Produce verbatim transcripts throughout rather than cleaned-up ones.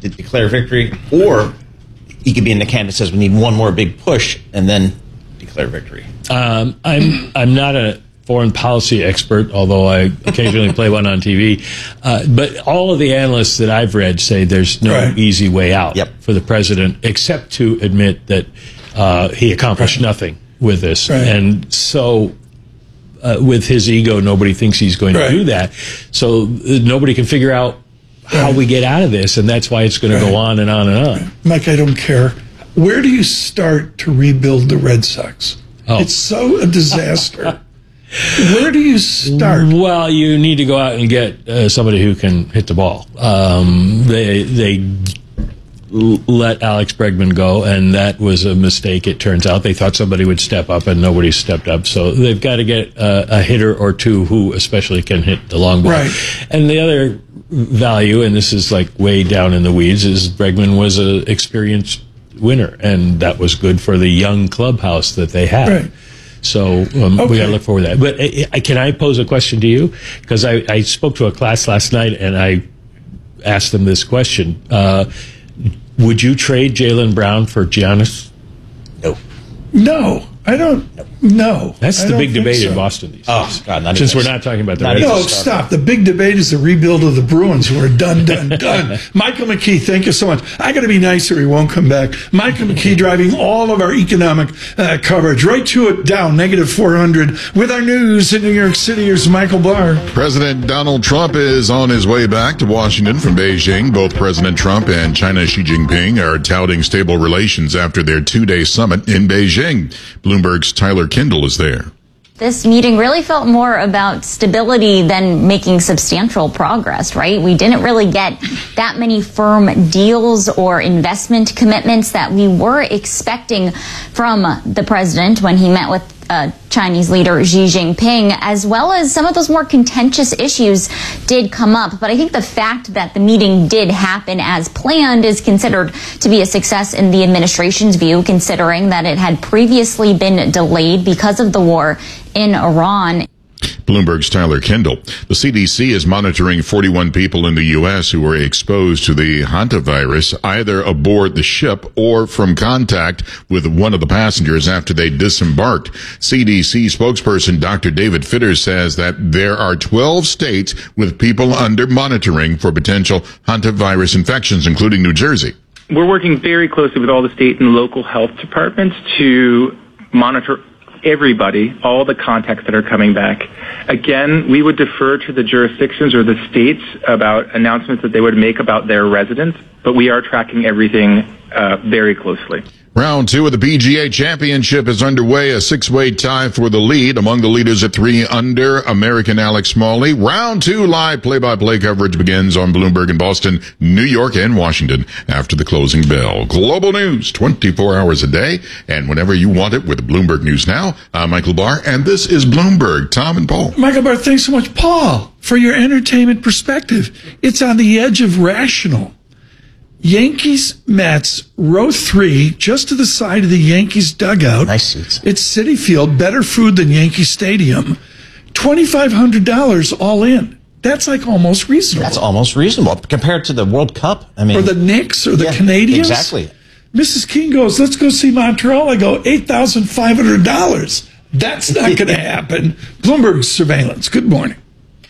to declare victory, or he could be in the camp that says we need one more big push and then declare victory. Um, I'm I'm not a foreign policy expert, although I occasionally play one on T V. Uh, but all of the analysts that I've read say there's no right. easy way out yep. for the president, except to admit that uh, he accomplished right. nothing with this. Right. And so uh, with his ego, nobody thinks he's going right. to do that. So uh, nobody can figure out how we get out of this, and that's why it's going right. to go on and on and on. Right. Mike, I don't care. Where do you start to rebuild the Red Sox? Oh. It's so a disaster. Where do you start? Well, you need to go out and get uh, somebody who can hit the ball. Um, they they l- let Alex Bregman go, and that was a mistake, it turns out. They thought somebody would step up, and nobody stepped up. So they've got to get uh, a hitter or two who especially can hit the long ball. Right. And the other value, and this is like way down in the weeds, is Bregman was an experienced winner, and that was good for the young clubhouse that they had. Right. So um, okay. we got to look forward to that. But uh, can I pose a question to you? Because I, I spoke to a class last night, and I asked them this question. Uh, would you trade Jaylen Brown for Giannis? No. No. I don't know. That's I the don't big think debate so. in Boston these days. Oh, God, not Since even we're not talking about the not Red even No, Sox. stop. The big debate is the rebuild of the Bruins, who are done, done, done. Michael McKee, thank you so much. I got to be nice or he won't come back. Michael McKee driving all of our economic uh, coverage right to it, down negative four hundred. With our news in New York City, here's Michael Barr. President Donald Trump is on his way back to Washington from Beijing. Both President Trump and China's Xi Jinping are touting stable relations after their two-day summit in Beijing. Bloomberg's Tyler Kindle is there. This meeting really felt more about stability than making substantial progress, right? We didn't really get that many firm deals or investment commitments that we were expecting from the president when he met with uh, Chinese leader Xi Jinping, as well as some of those more contentious issues did come up. But I think the fact that the meeting did happen as planned is considered to be a success in the administration's view, considering that it had previously been delayed because of the war in Iran. Bloomberg's Tyler Kendall. The C D C is monitoring forty-one people in the U S who were exposed to the hantavirus, either aboard the ship or from contact with one of the passengers after they disembarked. C D C spokesperson Doctor David Fitter says that there are twelve states with people under monitoring for potential hantavirus infections, including New Jersey. We're working very closely with all the state and local health departments to monitor everybody, all the contacts that are coming back. Again, we would defer to the jurisdictions or the states about announcements that they would make about their residents, but we are tracking everything uh, very closely. Round two of the P G A Championship is underway, a six-way tie for the lead. Among the leaders at three under, American Alex Smalley. Round two live play-by-play coverage begins on Bloomberg in Boston, New York, and Washington after the closing bell. Global news, twenty-four hours a day, and whenever you want it with Bloomberg News Now. I'm Michael Barr, and this is Bloomberg. Tom and Paul. Michael Barr, thanks so much, Paul, for your entertainment perspective. It's on the edge of rational. Yankees Mets, row three, just to the side of the Yankees dugout. Nice seats. It's Citi Field, better food than Yankee Stadium. twenty-five hundred dollars all in. That's like almost reasonable. That's almost reasonable compared to the World Cup. I mean, or the Knicks or the yeah, Canadians. Exactly. Missus King goes, let's go see Montreal. I go, eight thousand five hundred dollars. That's not going to happen. Bloomberg surveillance. Good morning.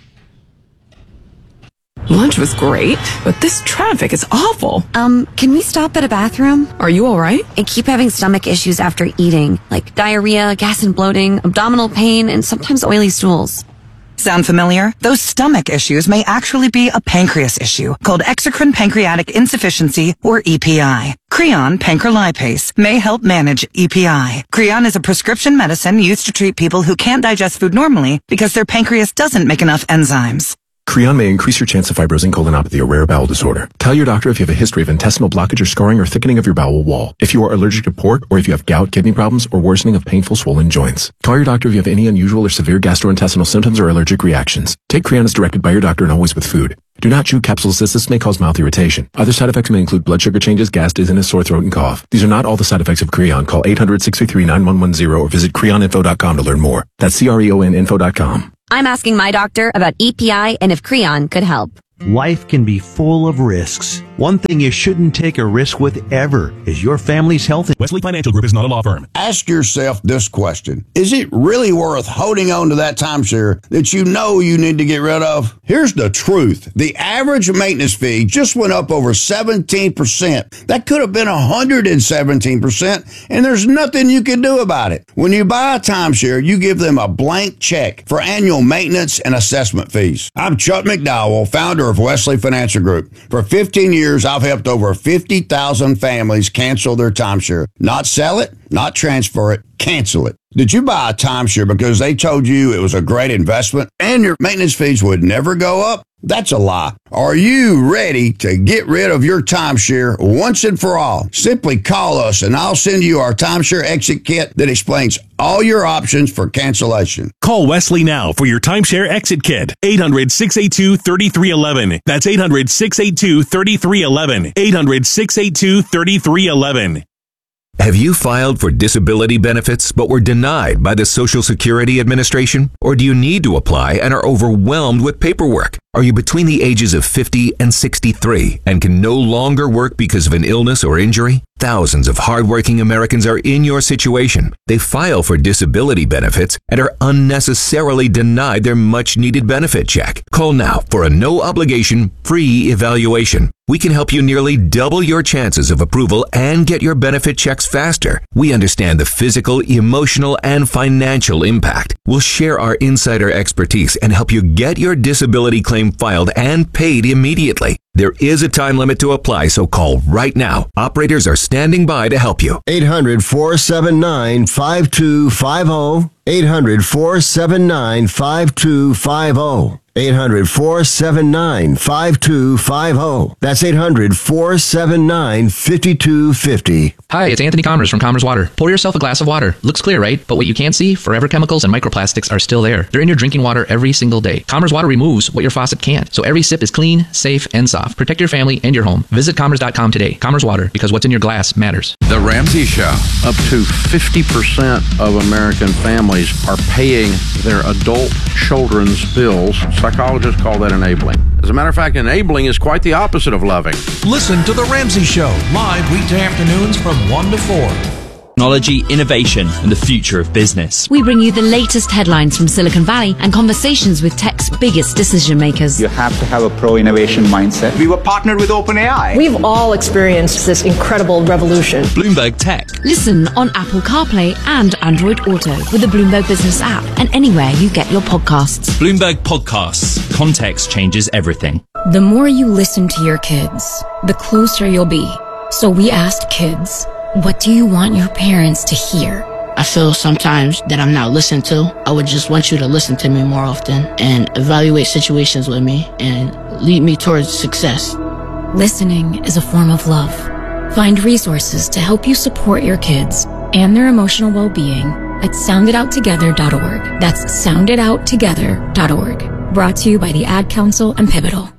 Lunch was great, but this traffic is awful. Um, can we stop at a bathroom? Are you all right? I keep having stomach issues after eating, like diarrhea, gas and bloating, abdominal pain, and sometimes oily stools. Sound familiar? Those stomach issues may actually be a pancreas issue called exocrine pancreatic insufficiency, or E P I. Creon pancrelipase may help manage E P I. Creon is a prescription medicine used to treat people who can't digest food normally because their pancreas doesn't make enough enzymes. Creon may increase your chance of fibrosing colonopathy, a rare bowel disorder. Tell your doctor if you have a history of intestinal blockage or scarring or thickening of your bowel wall. If you are allergic to pork, or if you have gout, kidney problems, or worsening of painful swollen joints. Call your doctor if you have any unusual or severe gastrointestinal symptoms or allergic reactions. Take Creon as directed by your doctor and always with food. Do not chew capsules as this may cause mouth irritation. Other side effects may include blood sugar changes, gas, dizziness, sore throat, and cough. These are not all the side effects of Creon. Call eight hundred, six three three, nine one one zero or visit creon info dot com to learn more. That's C R E O N info dot com. I'm asking my doctor about E P I and if Creon could help. Life can be full of risks. One thing you shouldn't take a risk with ever is your family's health. Wesley Financial Group is not a law firm. Ask yourself this question. Is it really worth holding on to that timeshare that you know you need to get rid of? Here's the truth. The average maintenance fee just went up over seventeen percent. That could have been one hundred seventeen percent, and there's nothing you can do about it. When you buy a timeshare, you give them a blank check for annual maintenance and assessment fees. I'm Chuck McDowell, founder of Wesley Financial Group. For fifteen years, I've helped over fifty thousand families cancel their timeshare. Not sell it, not transfer it, cancel it. Did you buy a timeshare because they told you it was a great investment and your maintenance fees would never go up? That's a lie. Are you ready to get rid of your timeshare once and for all? Simply call us and I'll send you our timeshare exit kit that explains all your options for cancellation. Call Wesley now for your timeshare exit kit. eight hundred, six eight two, three three one one. That's eight hundred, six eight two, three three one one. eight hundred, six eight two, three three one one. Have you filed for disability benefits but were denied by the Social Security Administration? Or do you need to apply and are overwhelmed with paperwork? Are you between the ages of fifty and sixty-three and can no longer work because of an illness or injury? Thousands of hardworking Americans are in your situation. They file for disability benefits and are unnecessarily denied their much-needed benefit check. Call now for a no-obligation, free evaluation. We can help you nearly double your chances of approval and get your benefit checks faster. We understand the physical, emotional, and financial impact. We'll share our insider expertise and help you get your disability claim filed and paid immediately. There is a time limit to apply, so call right now. Operators are standing by to help you. eight hundred, four seven nine, five two five zero. eight hundred, four seven nine, five two five zero. eight hundred, four seven nine, five two five zero. That's eight hundred, four seven nine, five two five zero. Hi, it's Anthony Commerce from Commerce Water. Pour yourself a glass of water. Looks clear, right? But what you can't see, forever chemicals and microplastics are still there. They're in your drinking water every single day. Commerce Water removes what your faucet can't. So every sip is clean, safe, and soft. Protect your family and your home. Visit commerce dot com today. Commerce Water, because what's in your glass matters. The Ramsey Show. Up to fifty percent of American families are paying their adult children's bills. Psychologists call that enabling. As a matter of fact, enabling is quite the opposite of loving. Listen to The Ramsey Show, live weekday afternoons from one to four. Technology, innovation, and the future of business. We bring you the latest headlines from Silicon Valley and conversations with tech's biggest decision makers. You have to have a pro-innovation mindset. We were partnered with OpenAI. We've all experienced this incredible revolution. Bloomberg Tech. Listen on Apple CarPlay and Android Auto with the Bloomberg Business app and anywhere you get your podcasts. Bloomberg Podcasts. Context changes everything. The more you listen to your kids, the closer you'll be. So we asked kids, what do you want your parents to hear? I feel sometimes that I'm not listened to. I would just want you to listen to me more often and evaluate situations with me and lead me towards success. Listening is a form of love. Find resources to help you support your kids and their emotional well-being at sound it out together dot org. That's sound it out together dot org. Brought to you by the Ad Council and Pivotal.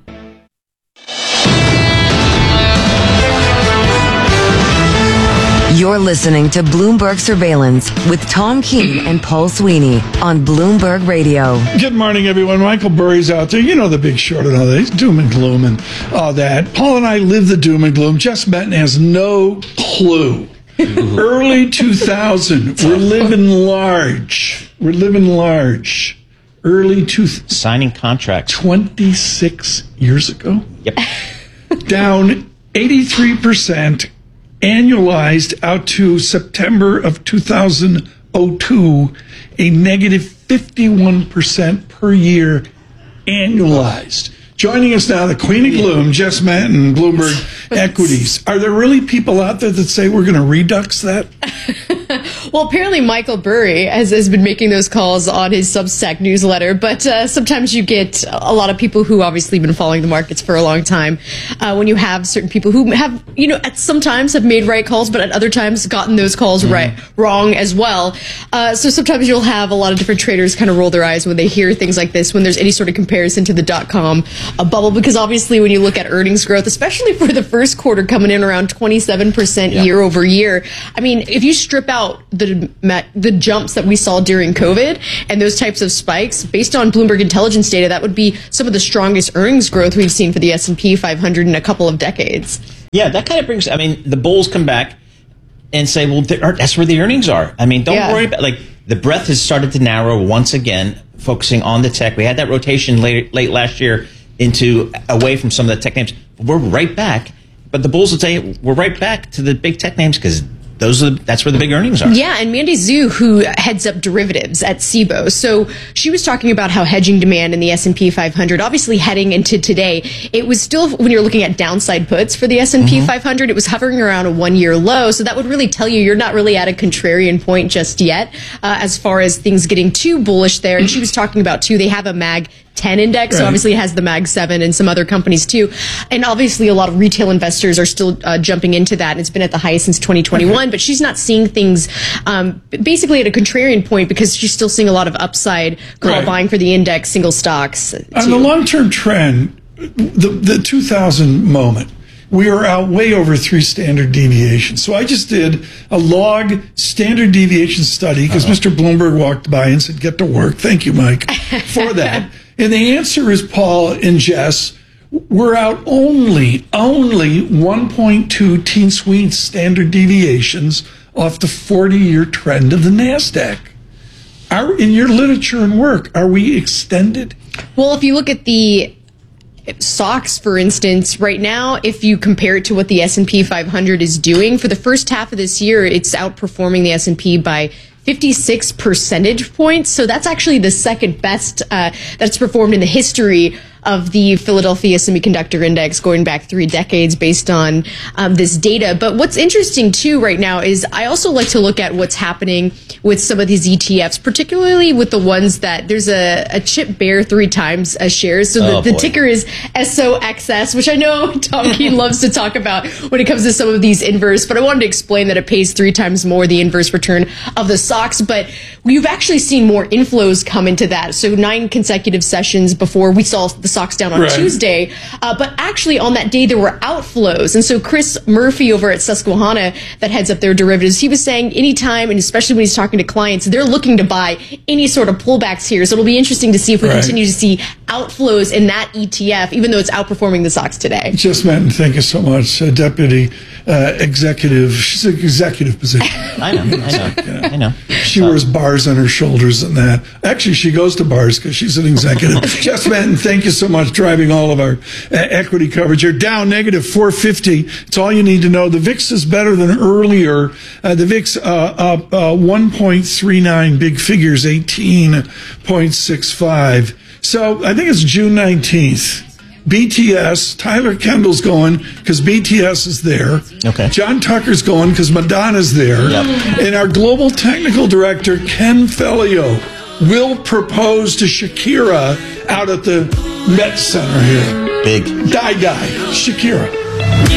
You're listening to Bloomberg Surveillance with Tom Keene and Paul Sweeney on Bloomberg Radio. Good morning, everyone. Michael Burry's out there. You know the Big Short and all that. He's doom and gloom and all that. Paul and I live the doom and gloom. Jess Benton has no clue. Early two thousand. We're living large. We're living large. Early two thousand. Signing contracts. twenty-six years ago? Yep. Down eighty-three percent. Annualized out to September of two thousand two, a negative fifty-one percent per year annualized. Joining us now, the Queen of Gloom, Jess Manton, Bloomberg Equities. Are there really people out there that say we're going to redux that? Well, apparently Michael Burry has, has been making those calls on his Substack newsletter, but uh, sometimes you get a lot of people who obviously been following the markets for a long time. Uh, when you have certain people who have, you know, at sometimes have made right calls, but at other times gotten those calls mm. right wrong as well. Uh, so sometimes you'll have a lot of different traders kind of roll their eyes when they hear things like this, when there's any sort of comparison to the dot-com uh, bubble, because obviously when you look at earnings growth, especially for the first quarter coming in around twenty-seven percent yeah. year over year, I mean, if you strip out the the jumps that we saw during COVID and those types of spikes, based on Bloomberg intelligence data, that would be some of the strongest earnings growth we've seen for the S and P five hundred in a couple of decades. Yeah, that kind of brings, I mean, the bulls come back and say, well, that's where the earnings are. I mean, don't Yeah. worry about, like, the breadth has started to narrow once again, focusing on the tech. We had that rotation late, late last year into away from some of the tech names. We're right back. But the bulls would say, we're right back to the big tech names because those are the, that's where the big earnings are. Yeah, and Mandy Zhu, who heads up derivatives at S I B O, so she was talking about how hedging demand in the S and P five hundred, obviously heading into today, it was still, when you're looking at downside puts for the S and P mm-hmm. five hundred, it was hovering around a one-year low, so that would really tell you you're not really at a contrarian point just yet uh, as far as things getting too bullish there. And she was talking about, too, they have a mag ten index, right. So obviously it has the mag seven and some other companies too. And obviously a lot of retail investors are still uh, jumping into that, and it's been at the highest since twenty twenty-one, okay. But she's not seeing things um, basically at a contrarian point because she's still seeing a lot of upside call right. buying for the index single stocks. On too. The long-term trend, the, the two thousand moment, we are out way over three standard deviations. So I just did a log standard deviation study because uh-huh. Mister Bloomberg walked by and said, get to work. Thank you, Mike, for that. And the answer is, Paul and Jess, we're out only, only one point two T-Suite standard deviations off the forty-year trend of the NASDAQ. Are, in your literature and work, are we extended? Well, if you look at the S O X, for instance, right now, if you compare it to what the S and P five hundred is doing, for the first half of this year, it's outperforming the S and P by fifty-six percentage points. So that's actually the second best uh, that's performed in the history of the Philadelphia Semiconductor Index going back three decades based on um, this data. But what's interesting too right now is I also like to look at what's happening with some of these E T Fs, particularly with the ones that there's a, a chip bear three times as shares. So the, oh, the ticker is S O X S, which I know Tom Keene loves to talk about when it comes to some of these inverse, but I wanted to explain that it pays three times more the inverse return of the S O X. But we've actually seen more inflows come into that. So nine consecutive sessions before we saw the S O X down on right. Tuesday. Uh, but actually on that day, there were outflows. And so Chris Murphy over at Susquehanna that heads up their derivatives, he was saying anytime, and especially when he's talking to clients, they're looking to buy any sort of pullbacks here. So it'll be interesting to see if we right. continue to see outflows in that E T F, even though it's outperforming the S O X today. Just Matt, thank you so much. Uh, Deputy uh, Executive, she's an executive position. I know, I know, yeah. I know. She wears bars on her shoulders and that. Actually, she goes to bars because she's an executive. Jess Manton, thank you so much, driving all of our uh, equity coverage. You're down negative four fifty. It's all you need to know. The V I X is better than earlier. Uh, the V I X uh, up uh, one point three nine, big figures eighteen point six five. So I think it's June nineteenth. B T S, Tyler Kendall's going because B T S is there. Okay. John Tucker's going because Madonna's there. Yep. And our global technical director, Ken Fellio, will propose to Shakira out at the Met Center here. Big. Die Guy, Shakira.